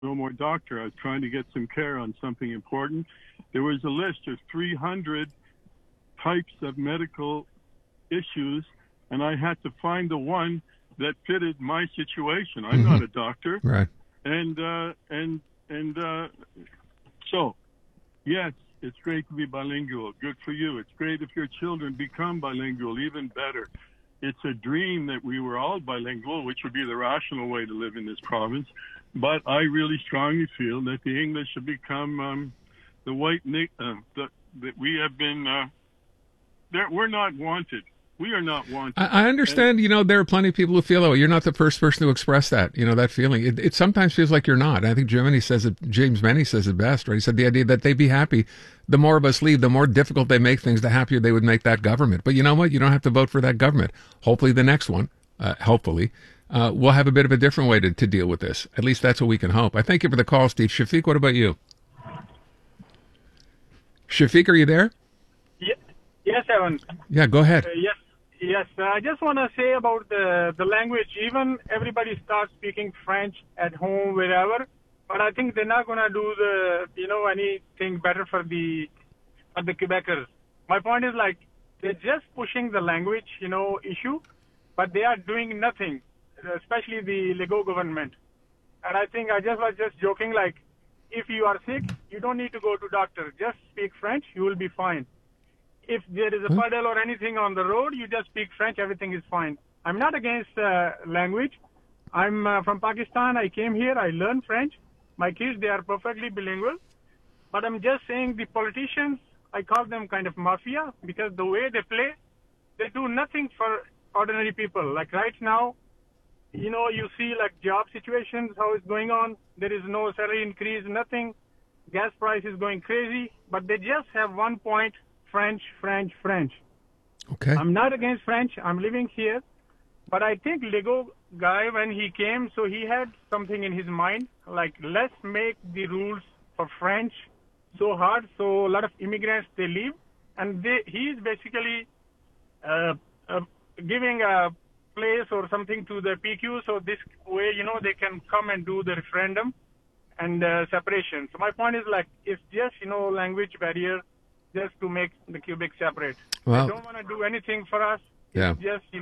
no more doctor. I was trying to get some care on something important. There was a list of 300 types of medical issues, and I had to find the one that fitted my situation. I'm not a doctor, right? So, yes, it's great to be bilingual. Good for you. It's great if your children become bilingual. Even better. It's a dream that we were all bilingual, which would be the rational way to live in this province. But I really strongly feel that the English should become the white that we have been. We're not wanted. We are not wanted. I understand. There are plenty of people who feel that way. You're not the first person to express that. That feeling. It sometimes feels like you're not. I think James Meny says it best, right? He said the idea that they'd be happy. The more of us leave, the more difficult they make things, the happier they would make that government. But you know what? You don't have to vote for that government. Hopefully the next one, we'll have a bit of a different way to deal with this. At least that's what we can hope. I thank you for the call, Steve. Shafiq, what about you? Shafiq, are you there? Yes, Evan. Yeah, go ahead. Yes. I just want to say about the language. Even everybody starts speaking French at home, wherever. But I think they're not going to do anything better for the Quebecers. My point is they're just pushing the language, issue, but they are doing nothing, especially the Legault government. And I think I was just joking, if you are sick, you don't need to go to doctor. Just speak French, you will be fine. If there is a puddle or anything on the road, you just speak French, everything is fine. I'm not against language. I'm from Pakistan. I came here, I learned French. My kids, they are perfectly bilingual. But I'm just saying the politicians, I call them kind of mafia, because the way they play, they do nothing for ordinary people. Like right now, you see job situations, how it's going on. There is no salary increase, nothing. Gas price is going crazy. But they just have one point, French. Okay. I'm not against French. I'm living here. But I think Legault guy, when he came, so he had something in his mind, let's make the rules for French so hard, so a lot of immigrants, they leave. And he's basically giving a place or something to the PQ, so this way, they can come and do the referendum and separation. So my point is it's just, language barrier just to make the Quebec separate. Well, they don't want to do anything for us. Yeah. It's just,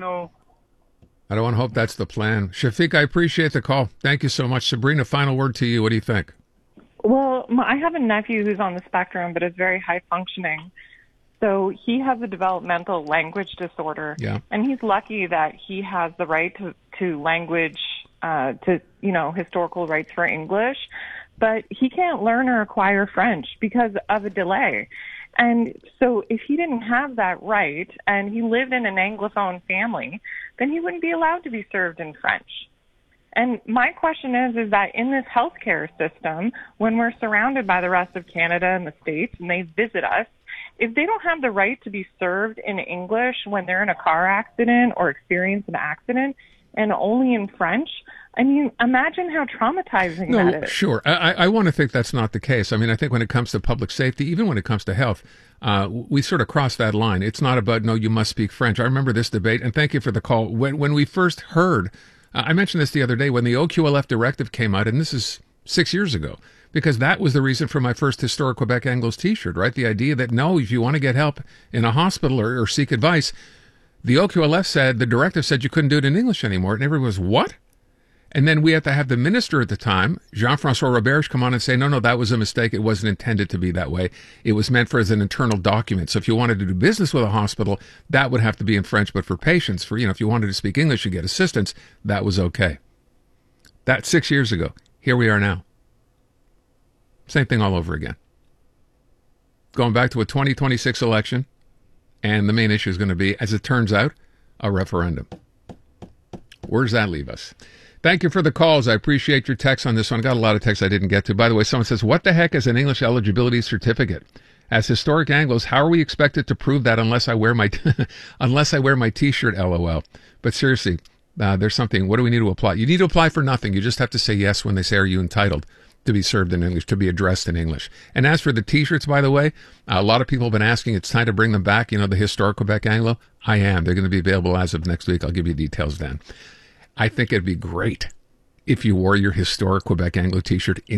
I don't want to hope that's the plan. Shafiq, I appreciate the call. Thank you so much. Sabrina, final word to you. What do you think? Well, I have a nephew who's on the spectrum, but is very high functioning. So he has a developmental language disorder. Yeah. And he's lucky that he has the right to language, historical rights for English. But he can't learn or acquire French because of a delay. And so if he didn't have that right and he lived in an Anglophone family, then he wouldn't be allowed to be served in French. And my question is that in this healthcare system, when we're surrounded by the rest of Canada and the States and they visit us, if they don't have the right to be served in English when they're in a car accident or experience an accident and only in French, I mean, imagine how traumatizing that is. Sure. I want to think that's not the case. I mean, I think when it comes to public safety, even when it comes to health, we sort of cross that line. It's not about, no, you must speak French. I remember this debate, and thank you for the call. When we first heard, I mentioned this the other day, when the OQLF directive came out, and this is 6 years ago, because that was the reason for my first Historic Quebec Anglos t-shirt, right? The idea that, no, if you want to get help in a hospital or seek advice, the OQLF said, the directive said you couldn't do it in English anymore. And everyone was, what? And then we had to have the minister at the time, Jean-François Roberge, come on and say, no, that was a mistake. It wasn't intended to be that way. It was meant for as an internal document. So if you wanted to do business with a hospital, that would have to be in French. But for patients, if you wanted to speak English and get assistance, that was okay. That's 6 years ago. Here we are now. Same thing all over again. Going back to a 2026 election, and the main issue is going to be, as it turns out, a referendum. Where does that leave us? Thank you for the calls. I appreciate your texts on this one. I got a lot of texts I didn't get to. By the way, someone says, what the heck is an English eligibility certificate? As historic Anglos, how are we expected to prove that unless I wear my t-shirt, LOL? But seriously, there's something. What do we need to apply? You need to apply for nothing. You just have to say yes when they say, are you entitled to be served in English, to be addressed in English? And as for the t-shirts, by the way, a lot of people have been asking, it's time to bring them back, the Historic Quebec Anglo. I am. They're going to be available as of next week. I'll give you details then. I think it'd be great if you wore your historic Quebec Anglo t-shirt